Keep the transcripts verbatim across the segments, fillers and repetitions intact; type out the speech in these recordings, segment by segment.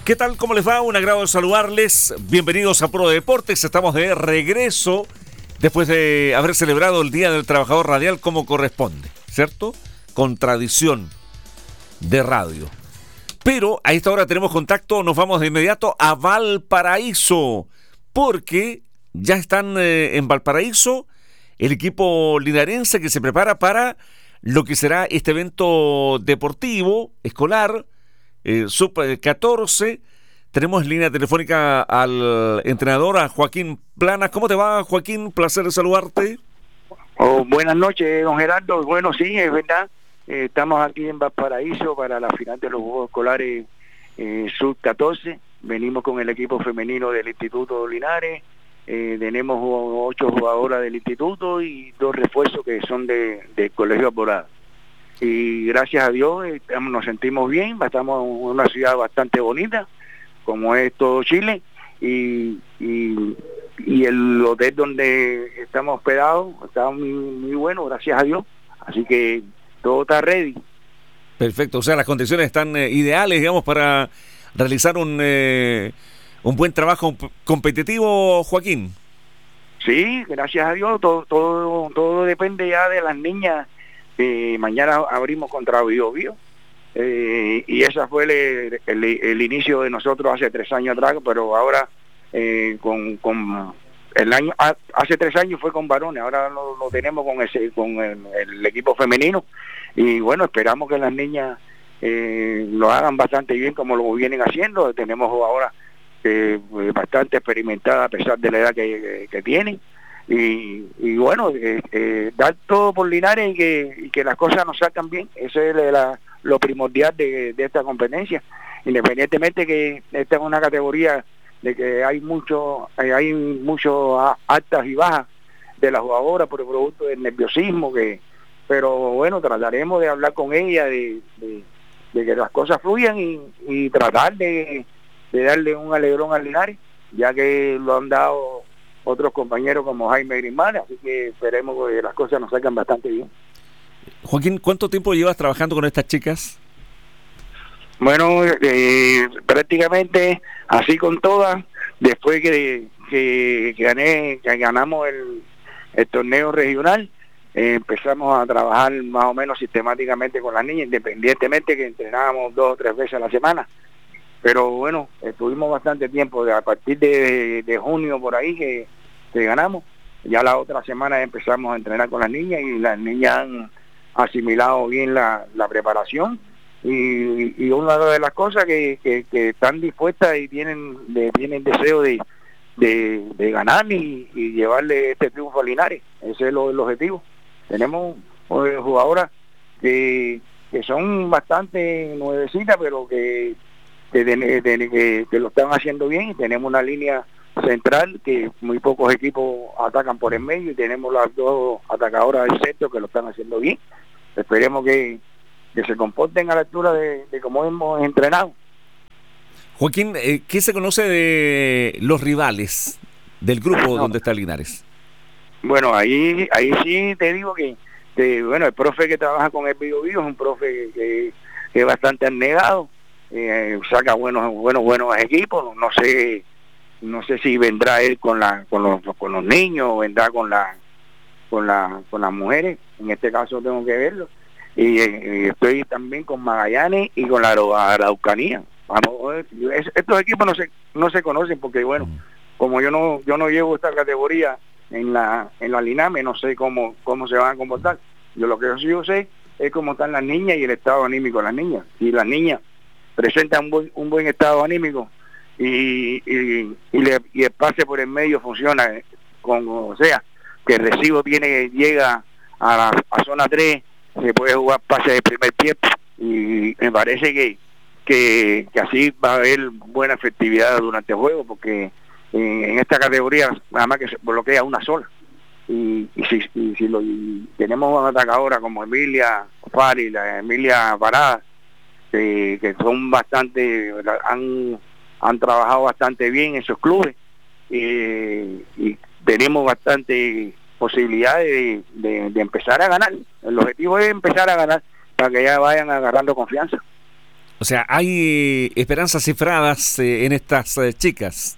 ¿Qué tal? ¿Cómo les va? Un agrado saludarles. Bienvenidos a Pro Deportes. Estamos de regreso después de haber celebrado el Día del Trabajador Radial como corresponde, ¿cierto? Con tradición de radio. Pero a esta hora tenemos contacto, nos vamos de inmediato a Valparaíso, porque ya están eh, en Valparaíso el equipo linarense que se prepara para lo que será este evento deportivo, escolar, eh, sub catorce. Tenemos en línea telefónica al entrenador, a Joaquín Planas. ¿Cómo te va, Joaquín? Placer de saludarte. Oh, buenas noches, don Gerardo. Bueno, sí, es verdad. Eh, estamos aquí en Valparaíso para la final de los Juegos Escolares eh, sub catorce. Venimos con el equipo femenino del Instituto Linares. Eh, tenemos ocho jugadoras del instituto y dos refuerzos que son de, de Colegio Alborada. Y gracias a Dios eh, nos sentimos bien. Estamos en una ciudad bastante bonita, como es todo Chile, y, y, y el hotel donde estamos hospedados está muy, muy bueno, gracias a Dios. Así que todo está ready. Perfecto, o sea, las condiciones están eh, ideales, digamos, para realizar un eh, un buen trabajo competitivo, Joaquín. Sí, gracias a Dios, todo todo todo depende ya de las niñas. Eh, mañana abrimos contra Bio Bio. Eh, y ese fue el, el, el inicio de nosotros hace tres años atrás, pero ahora eh, con, con el año hace tres años fue con varones, ahora lo, lo tenemos con ese con el, el equipo femenino, y bueno, esperamos que las niñas eh, lo hagan bastante bien como lo vienen haciendo. Tenemos ahora eh, bastante experimentada a pesar de la edad que, que, que tienen, y, y bueno, eh, eh, dar todo por Linares y que, y que las cosas nos salgan bien. Eso es la lo primordial de, de esta competencia, independientemente que esta es una categoría de que hay mucho hay mucho altas y bajas de las jugadoras por el producto del nerviosismo, que pero bueno, trataremos de hablar con ella de, de, de que las cosas fluyan y, y tratar de, de darle un alegrón al Linares, ya que lo han dado otros compañeros como Jaime Grismán, así que esperemos que las cosas nos salgan bastante bien. Joaquín, ¿cuánto tiempo llevas trabajando con estas chicas? Bueno, eh, prácticamente así con todas, después que, que, que gané, que ganamos el, el torneo regional, eh, empezamos a trabajar más o menos sistemáticamente con las niñas, independientemente que entrenábamos dos o tres veces a la semana. Pero bueno, estuvimos bastante tiempo, a partir de, de junio por ahí que, que ganamos. Ya la otra semana empezamos a entrenar con las niñas y las niñas han asimilado bien la, la preparación, y, y una de las cosas que, que, que están dispuestas y tienen, de, tienen deseo de, de, de ganar y, y llevarle este triunfo a Linares. Ese es lo, el objetivo. Tenemos eh, jugadoras que, que son bastante nuevecitas, pero que, que, de, de, que, que lo están haciendo bien, y tenemos una línea central que muy pocos equipos atacan por el medio, y tenemos las dos atacadoras del centro que lo están haciendo bien. Esperemos que, que se comporten a la altura de, de cómo hemos entrenado. Joaquín, eh, ¿qué se conoce de los rivales del grupo no. donde está Linares? Bueno, ahí ahí sí te digo que, que bueno, el profe que trabaja con el Bio Bio es un profe que, que es bastante abnegado, eh, saca buenos buenos buenos equipos. No sé no sé si vendrá él con la con los con los niños o vendrá con la con la con las mujeres. En este caso tengo que verlo, y, y estoy también con Magallanes y con la Araucanía. Vamos, estos equipos no se no se conocen porque bueno, como yo no yo no llevo esta categoría en la en la Liname, no sé cómo cómo se van a comportar. Yo lo que yo, yo sé es cómo están las niñas y el estado anímico de las niñas. Si las niñas presentan un buen, un buen estado anímico y y, y, le, y el pase por el medio funciona, con o sea que el recibo tiene llega a la a zona tres, se puede jugar pase de primer tiempo, y me parece que, que que así va a haber buena efectividad durante el juego, porque en, en esta categoría nada más que se bloquea una sola, y, y si, y si lo y tenemos una atacadora como Emilia Fari, la Emilia Parada, que, que son bastante han han trabajado bastante bien en esos clubes, eh, y tenemos bastante posibilidades de, de, de empezar a ganar. El objetivo es empezar a ganar para que ya vayan agarrando confianza. O sea, hay esperanzas cifradas eh, en estas eh, chicas.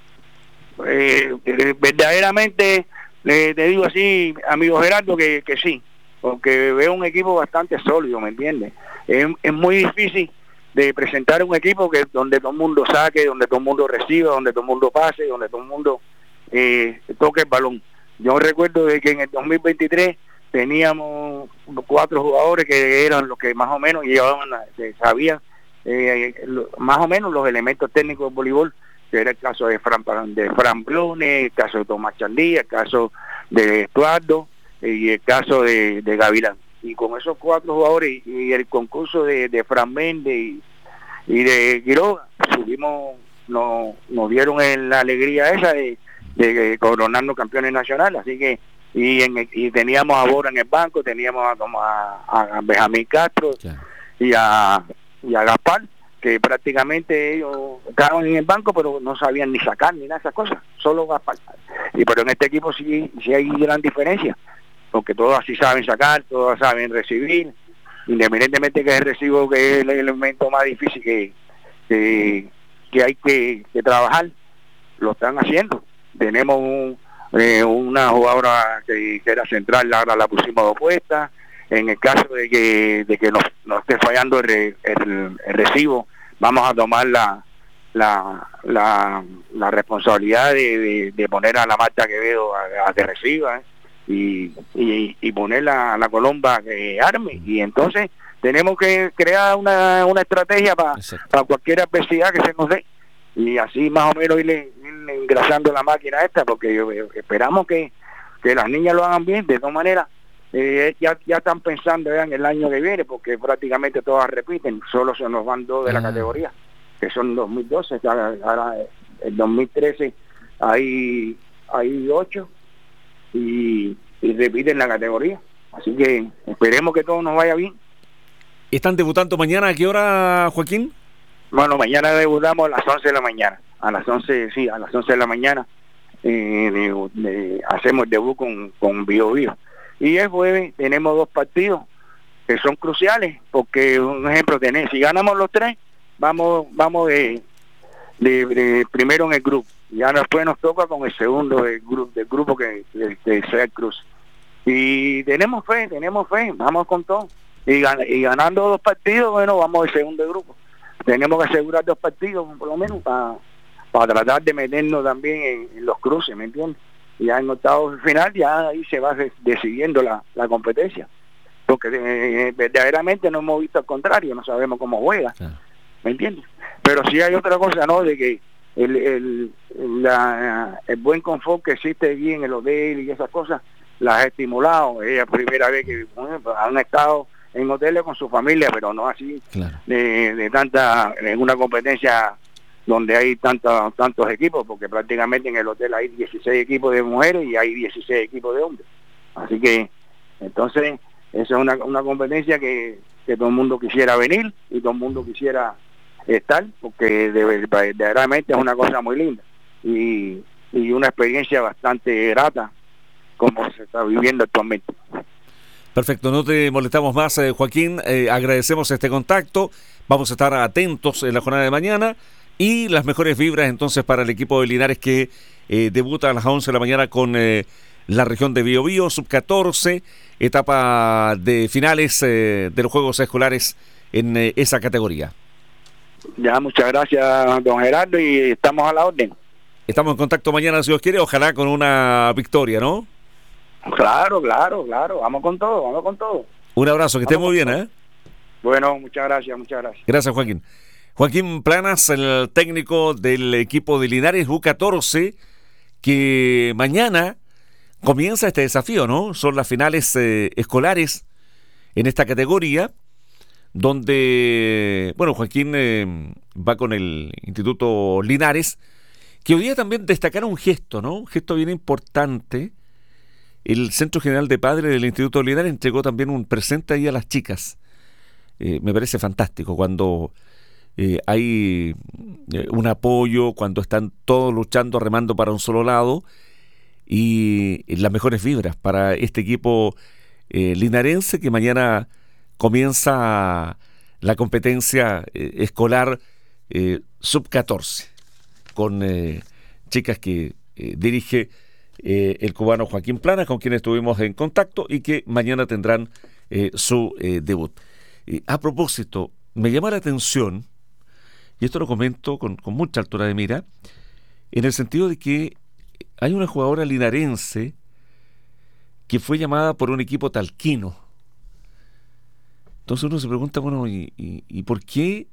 Eh, eh, verdaderamente, le, te digo así, amigo Gerardo, que, que sí, porque veo un equipo bastante sólido, ¿me entiendes? Es, es muy difícil de presentar un equipo que donde todo el mundo saque, donde todo el mundo reciba, donde todo el mundo pase, donde todo el mundo eh, toque el balón. Yo recuerdo de que en el dos mil veintitrés teníamos cuatro jugadores que eran los que más o menos llevaban, sabían eh, lo, más o menos los elementos técnicos del voleibol, que era el caso de Fran, de Fran Blones, el caso de Tomás Chandía, el caso de Estuardo y el caso de, de Gavilán. Y con esos cuatro jugadores y, y el concurso de, de Fran Méndez y, y de Quiroga, subimos, nos, nos dieron en la alegría esa de, de coronarnos campeones nacionales. Así que y, en, y teníamos a Bora en el banco, teníamos a, como a, a Benjamín Castro, claro, y a, y a Gaspar, que prácticamente ellos estaban en el banco pero no sabían ni sacar ni nada de esas cosas, solo Gaspar. Y pero en este equipo sí, sí hay gran diferencia, porque todos así saben sacar, todos saben recibir, independientemente que es el recibo, que es el elemento más difícil que, que, que hay que, que trabajar, lo están haciendo. Tenemos un, eh, una jugadora que, que era central, ahora la pusimos de opuesta. En el caso de que de que nos, nos esté fallando el, el, el recibo, vamos a tomar la la, la, la responsabilidad de, de, de poner a la Marta Quevedo a, a que reciba, ¿eh? Y, y, y poner la, la Colomba que arme, y entonces tenemos que crear una, una estrategia para pa cualquier adversidad que se nos dé, y así más o menos ir, ir engrasando la máquina esta, porque yo, yo, esperamos que, que las niñas lo hagan bien. De todas maneras, eh, ya, ya están pensando ya en el año que viene, porque prácticamente todas repiten, solo se nos van dos de la ah. categoría, que son dos mil doce, ahora el dos mil trece hay, hay ocho, y, y repiten la categoría, así que esperemos que todo nos vaya bien. ¿Están debutando mañana? ¿A qué hora, Joaquín? Bueno, mañana debutamos a las once de la mañana, a las once, sí, a las once de la mañana eh, de, de, hacemos el debut con, con Bio Bio, y el jueves tenemos dos partidos que son cruciales, porque un ejemplo tenés, si ganamos los tres, vamos vamos de, de, de primero en el grupo. Ya después nos toca con el segundo del grupo, del grupo que de, de Ser Cruz. Y tenemos fe, tenemos fe, vamos con todo. Y, gan y ganando dos partidos, bueno, vamos al segundo grupo. Tenemos que asegurar dos partidos, por lo menos, para para tratar de meternos también en, en los cruces, ¿me entiendes? Y ya en octavos final, ya ahí se va decidiendo la, la competencia. Porque eh, verdaderamente no hemos visto al contrario, no sabemos cómo juega, ¿me entiendes? Pero sí hay otra cosa, ¿no? De que el, el, la, el buen confort que existe aquí en el hotel y esas cosas, las ha estimulado. Es la primera vez que bueno, han estado en hoteles con su familia, pero no así, claro, de, de tanta, en una competencia donde hay tanta, tantos equipos, porque prácticamente en el hotel hay dieciséis equipos de mujeres y hay dieciséis equipos de hombres. Así que, entonces, esa es una, una competencia que, que todo el mundo quisiera venir y todo el mundo quisiera estar, porque de, de, verdaderamente es una cosa muy linda y, y una experiencia bastante grata como se está viviendo actualmente. Perfecto, no te molestamos más, eh, Joaquín, eh, agradecemos este contacto, vamos a estar atentos en la jornada de mañana y las mejores vibras entonces para el equipo de Linares que eh, debuta a las once de la mañana con eh, la región de Bio Bio, sub catorce, etapa de finales eh, de los Juegos Escolares en eh, esa categoría. Ya, muchas gracias, don Gerardo, y estamos a la orden. Estamos en contacto mañana, si Dios quiere, ojalá con una victoria, ¿no? Claro, claro, claro, vamos con todo, vamos con todo. Un abrazo, que esté muy bien, ¿eh? Bueno, muchas gracias, muchas gracias. Gracias, Joaquín. Joaquín Planas, el técnico del equipo de Linares U catorce, que mañana comienza este desafío, ¿no? Son las finales eh, escolares en esta categoría, donde, bueno, Joaquín eh, va con el Instituto Linares, que hoy día también destacaron un gesto, ¿no? Un gesto bien importante. El Centro General de Padres del Instituto Linares entregó también un presente ahí a las chicas. Eh, me parece fantástico cuando eh, hay eh, un apoyo, cuando están todos luchando, remando para un solo lado, y las mejores vibras para este equipo eh, linarense que mañana comienza la competencia eh, escolar eh, sub catorce, con eh, chicas que eh, dirige eh, el cubano Joaquín Planas, con quien estuvimos en contacto y que mañana tendrán eh, su eh, debut. Eh, a propósito, me llama la atención, y esto lo comento con, con mucha altura de mira, en el sentido de que hay una jugadora linarense que fue llamada por un equipo talquino. Entonces uno se pregunta, bueno, ¿y, y, y por qué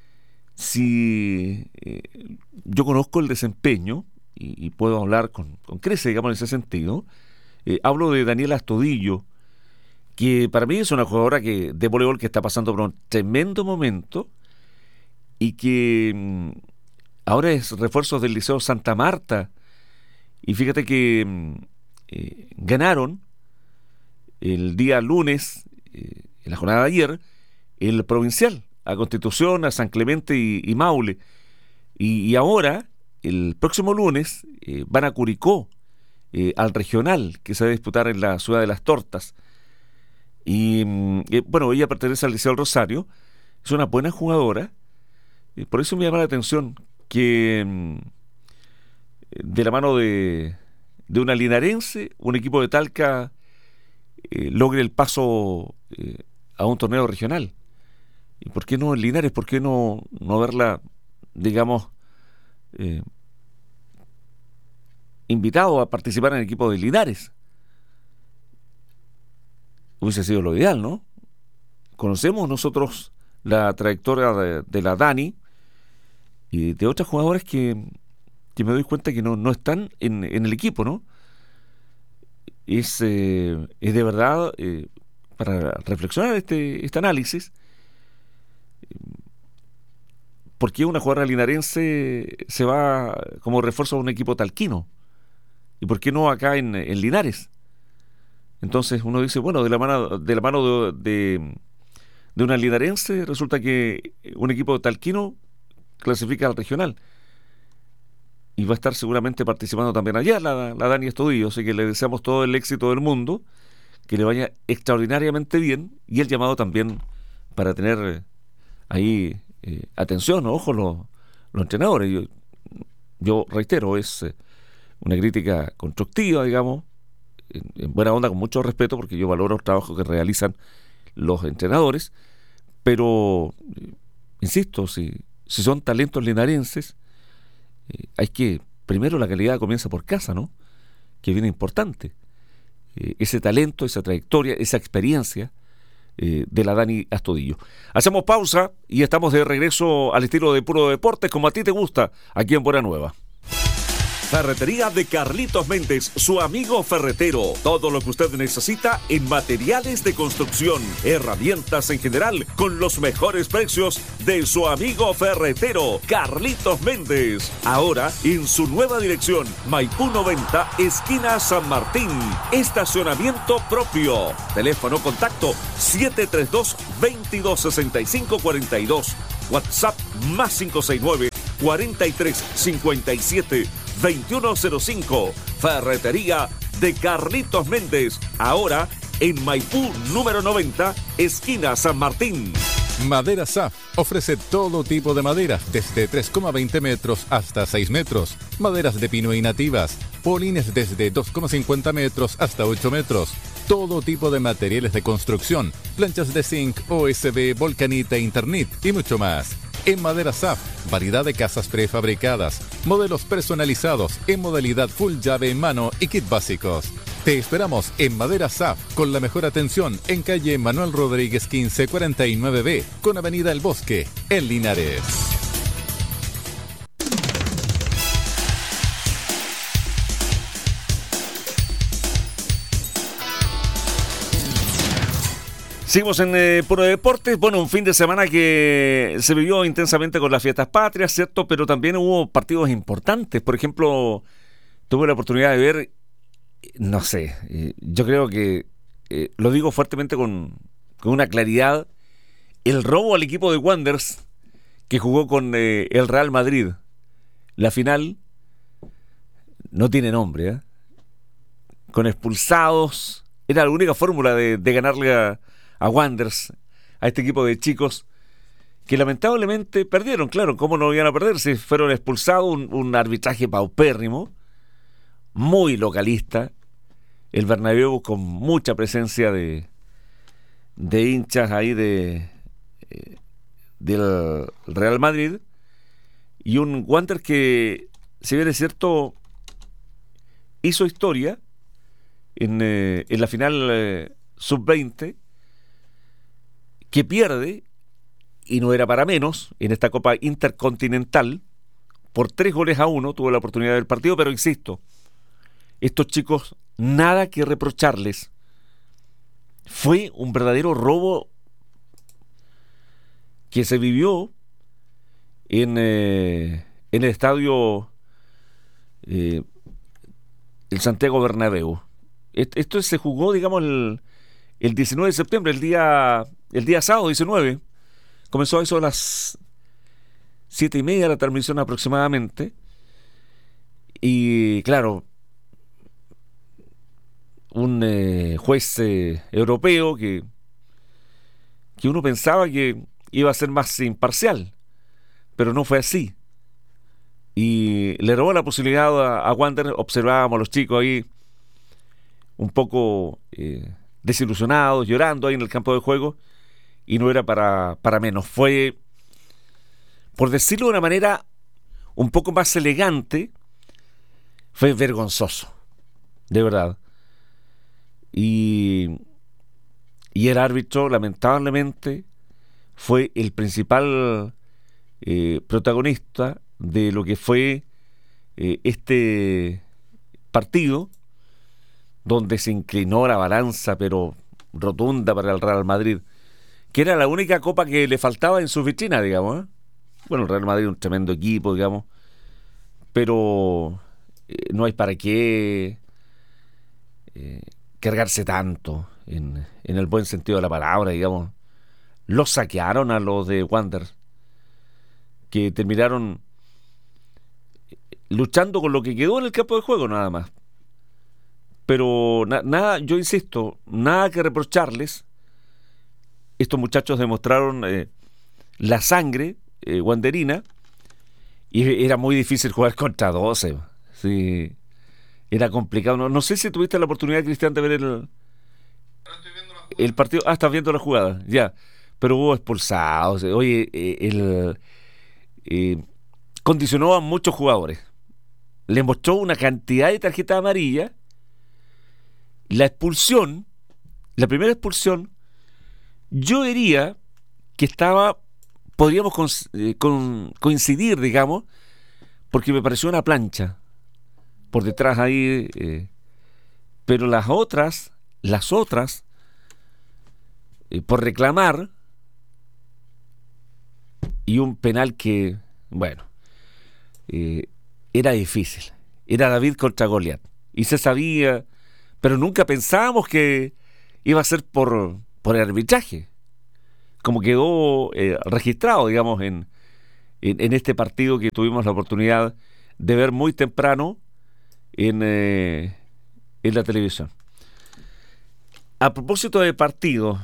si eh, yo conozco el desempeño y, y puedo hablar con, con crece, digamos, en ese sentido? Eh, hablo de Daniela Astudillo, que para mí es una jugadora que de voleibol que está pasando por un tremendo momento y que mmm, ahora es refuerzo del Liceo Santa Marta. Y fíjate que mmm, eh, ganaron el día lunes, eh, en la jornada de ayer, el provincial, a Constitución, a San Clemente y, y Maule. Y, y ahora, el próximo lunes, eh, van a Curicó, eh, al regional, que se va a disputar en la ciudad de Las Tortas. Y eh, bueno, ella pertenece al Liceo del Rosario, es una buena jugadora, eh, por eso me llama la atención que eh, de la mano de, de una linarense, un equipo de Talca eh, logre el paso eh, a un torneo regional. ¿Y por qué no en Linares? ¿Por qué no, no verla, digamos, eh, invitado a participar en el equipo de Linares? Hubiese sido lo ideal, ¿no? Conocemos nosotros la trayectoria de, de la Dani y de otras jugadoras que, que me doy cuenta que no, no están en, en el equipo, ¿no? Es, eh, es de verdad eh, para reflexionar este, este análisis. ¿Por qué una jugadora linarense se va como refuerzo a un equipo talquino? ¿Y por qué no acá en, en Linares? Entonces uno dice, bueno, de la mano de la mano de, de, de una linarense resulta que un equipo talquino clasifica al regional y va a estar seguramente participando también allá la, la Dani Estudillo, así que le deseamos todo el éxito del mundo, que le vaya extraordinariamente bien, y el llamado también para tener ahí eh, atención, ojo los, los entrenadores. Yo, yo reitero, es eh, una crítica constructiva, digamos, en, en buena onda, con mucho respeto, porque yo valoro el trabajo que realizan los entrenadores, pero eh, insisto, si, si son talentos linarenses, eh, hay que, primero la calidad comienza por casa, ¿no? Que viene importante. Eh, ese talento, esa trayectoria, esa experiencia eh, de la Dani Astudillo. Hacemos pausa y estamos de regreso al estilo de Puro Deportes, como a ti te gusta, aquí en Buena Nueva. Ferretería de Carlitos Méndez, su amigo ferretero. Todo lo que usted necesita en materiales de construcción, herramientas en general, con los mejores precios de su amigo ferretero, Carlitos Méndez. Ahora en su nueva dirección, Maipú noventa, esquina San Martín. Estacionamiento propio. Teléfono contacto siete tres dos, veintidós sesenta y cinco cuarenta y dos. WhatsApp más cinco seis nueve, cuarenta y tres cincuenta y siete, veintiuno cero cinco. Ferretería de Carlitos Méndez, ahora en Maipú número noventa, esquina San Martín. Madera S A F ofrece todo tipo de maderas, desde tres coma veinte metros hasta seis metros. Maderas de pino y nativas, polines desde dos coma cincuenta metros hasta ocho metros. Todo tipo de materiales de construcción, planchas de zinc, O S B, volcanita, Internet y mucho más. En Madera S A F, variedad de casas prefabricadas, modelos personalizados en modalidad full llave en mano y kit básicos. Te esperamos en Madera S A F con la mejor atención en calle Manuel Rodríguez quince cuarenta y nueve B con avenida El Bosque, en Linares. Seguimos en eh, Puro Deportes. Bueno, un fin de semana que se vivió intensamente con las fiestas patrias, ¿cierto? Pero también hubo partidos importantes. Por ejemplo, tuve la oportunidad de ver, no sé, eh, yo creo que, eh, lo digo fuertemente con, con una claridad, el robo al equipo de Wanderers que jugó con eh, el Real Madrid. La final no tiene nombre, ¿eh? Con expulsados. Era la única fórmula de, de ganarle a a Wanderers, a este equipo de chicos que lamentablemente perdieron. Claro, ¿cómo no iban a perder? Se fueron expulsados, un, un arbitraje paupérrimo, muy localista, el Bernabéu con mucha presencia de, de hinchas ahí de eh, del Real Madrid, y un Wander que, si bien es cierto, hizo historia en, eh, en la final eh, sub veinte, que pierde, y no era para menos, en esta Copa Intercontinental, por tres goles a uno. Tuvo la oportunidad del partido, pero insisto, estos chicos, nada que reprocharles. Fue un verdadero robo que se vivió en, eh, en el estadio eh, el Santiago Bernabéu. Esto se jugó, digamos, el, el diecinueve de septiembre, el día, el día sábado diecinueve. Comenzó a eso a las siete y media la transmisión aproximadamente. Y claro, un eh, juez eh, europeo que, que uno pensaba que iba a ser más imparcial, pero no fue así. Y le robó la posibilidad a, a Wander. Observábamos a los chicos ahí un poco eh, desilusionados, llorando ahí en el campo de juego, y no era para, para menos. Fue, por decirlo de una manera un poco más elegante, fue vergonzoso, de verdad. Y, y el árbitro, lamentablemente, fue el principal eh, protagonista de lo que fue eh, este partido, donde se inclinó la balanza, pero rotunda, para el Real Madrid, que era la única copa que le faltaba en su vitrina, digamos, ¿eh? Bueno, el Real Madrid es un tremendo equipo, digamos, pero eh, no hay para qué eh, cargarse tanto, en, en el buen sentido de la palabra, digamos. Los saquearon a los de Wander, que terminaron luchando con lo que quedó en el campo de juego, nada más. Pero na- nada, yo insisto, nada que reprocharles. Estos muchachos demostraron eh, la sangre eh, wanderina, y era muy difícil jugar contra doce. Sí, era complicado. No, no sé si tuviste la oportunidad, Cristian, de ver el, el partido. Ah, estás viendo la jugada, ya. Pero hubo expulsados. Oye, eh, el eh, condicionó a muchos jugadores. Le mostró una cantidad de tarjetas amarillas. La expulsión, la primera expulsión, yo diría que estaba, podríamos con, eh, con, coincidir, digamos, porque me pareció una plancha por detrás ahí, eh, pero las otras, las otras, eh, por reclamar, y un penal que, bueno, eh, era difícil, era David contra Goliat, y se sabía, pero nunca pensábamos que iba a ser por, por el arbitraje, como quedó eh, registrado, digamos, en, en, en este partido que tuvimos la oportunidad de ver muy temprano en, eh, en la televisión. A propósito de partido,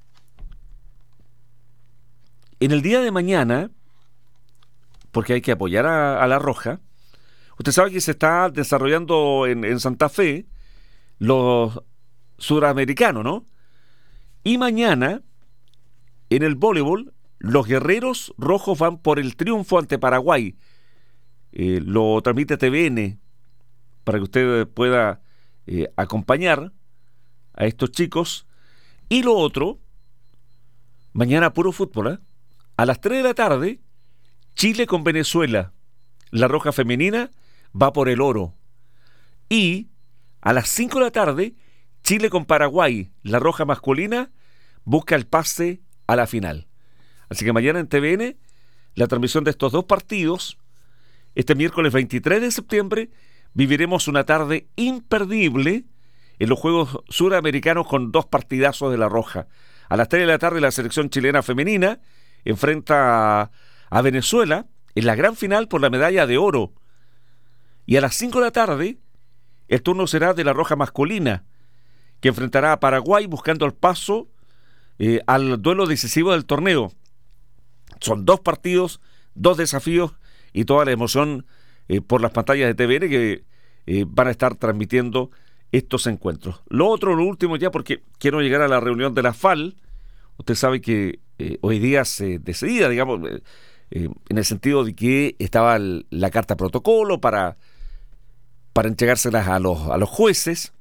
en el día de mañana, porque hay que apoyar a, a La Roja, usted sabe que se está desarrollando en, en Santa Fe los suramericanos, ¿no? Y mañana, en el voleibol, los guerreros rojos van por el triunfo ante Paraguay. Eh, lo transmite T V N, para que usted pueda eh, acompañar a estos chicos. Y lo otro, mañana puro fútbol, ¿eh? A las tres de la tarde, Chile con Venezuela. La Roja femenina va por el oro. Y a las cinco de la tarde, Chile con Paraguay. La Roja masculina busca el pase a la final. Así que mañana en T V N, la transmisión de estos dos partidos. Este miércoles veintitrés de septiembre viviremos una tarde imperdible en los Juegos Suramericanos, con dos partidazos de La Roja. A las tres de la tarde, la selección chilena femenina enfrenta a, a Venezuela en la gran final por la medalla de oro. Y a las cinco de la tarde, el turno será de La Roja masculina, que enfrentará a Paraguay buscando el paso eh, al duelo decisivo del torneo, son dos partidos, dos desafíos y toda la emoción eh, por las pantallas de T V N que eh, van a estar transmitiendo estos encuentros. Lo otro, lo último ya, porque quiero llegar a la reunión de la F A L. Usted sabe que eh, hoy día se decidía, digamos, eh, eh, en el sentido de que estaba el, la carta protocolo para, para entregárselas a los, a los jueces.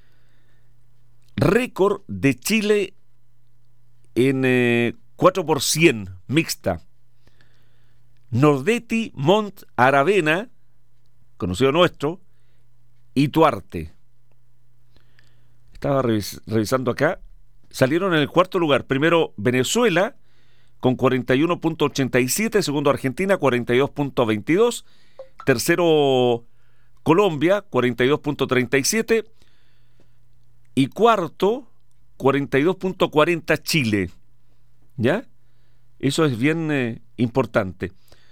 Récord de Chile en eh, cuatro por cien mixta. Nordetti, Montt, Aravena, conocido nuestro, y Tuarte. Estaba revis- revisando acá. Salieron en el cuarto lugar. Primero Venezuela con cuarenta y uno punto ochenta y siete. Segundo Argentina, cuarenta y dos punto veintidós. Tercero Colombia, cuarenta y dos punto treinta y siete. Y cuarto, cuarenta y dos punto cuarenta Chile. ¿Ya? Eso es bien eh, importante.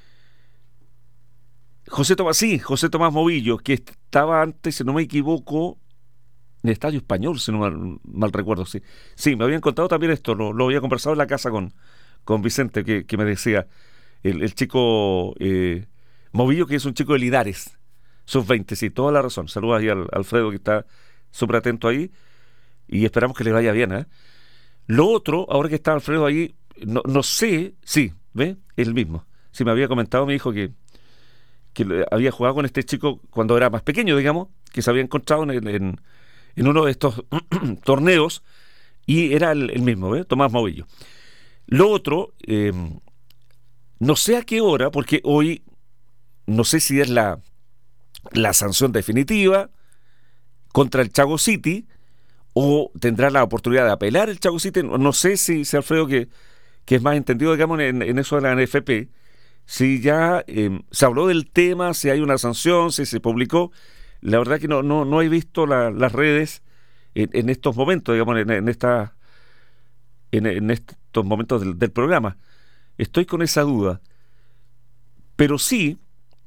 José Tomás, sí, José Tomás Movillo, que estaba antes, si no me equivoco, en el Estadio Español, si no mal, mal recuerdo, sí. Sí, me habían contado también esto, lo, lo había conversado en la casa con, con Vicente, que, que me decía, el, el chico eh, Movillo, que es un chico de Linares, sub veinte, sí, toda la razón. Saludos ahí al Alfredo, que está súper atento ahí, y esperamos que le vaya bien, ¿eh? Lo otro, ahora que está Alfredo ahí, no, no sé, sí, ¿ve? Es el mismo. Sí, me había comentado mi hijo que que había jugado con este chico cuando era más pequeño, digamos, que se había encontrado en, en, en uno de estos torneos y era el, el mismo, ¿eh? Tomás Movillo. Lo otro, eh, no sé a qué hora, porque hoy no sé si es la, la sanción definitiva contra el Chago City o tendrá la oportunidad de apelar el Chago City. No sé si, si Alfredo, que, que es más entendido, digamos, en, en eso de la N F P, si ya eh, se habló del tema, si hay una sanción, si se publicó. La verdad que no no, no he visto la, las redes en, en estos momentos, digamos, en, en, esta, en, en estos momentos del, del programa. Estoy con esa duda. Pero sí...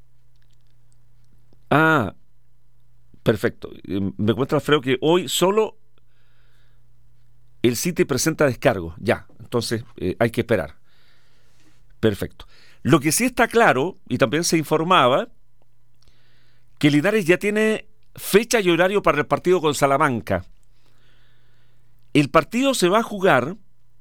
Ah, perfecto. Me cuenta Alfredo que hoy solo el City presenta descargo. Ya, entonces eh, hay que esperar. Perfecto. Lo que sí está claro, y también se informaba, que Linares ya tiene fecha y horario para el partido con Salamanca. El partido se va a jugar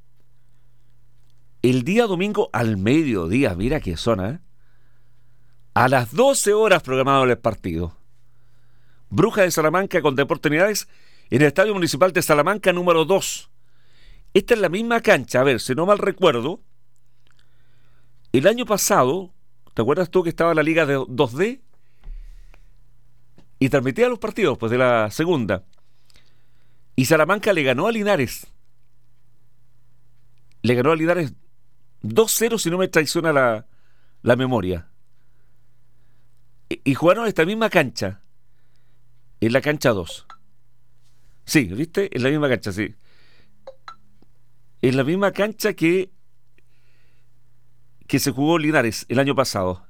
el día domingo al mediodía, mira qué zona, ¿eh? A las doce horas programado el partido. Bruja de Salamanca con Deportes Linares en el Estadio Municipal de Salamanca número dos. Esta es la misma cancha, a ver, si no mal recuerdo, el año pasado, ¿te acuerdas tú que estaba la Liga de dos D? Y transmitía los partidos, pues, de la segunda. Y Salamanca le ganó a Linares. Le ganó a Linares dos cero, si no me traiciona la, la memoria. Y, y jugaron esta misma cancha. En la cancha dos. Sí, ¿viste? En la misma cancha, sí. En la misma cancha que... que se jugó Linares el año pasado.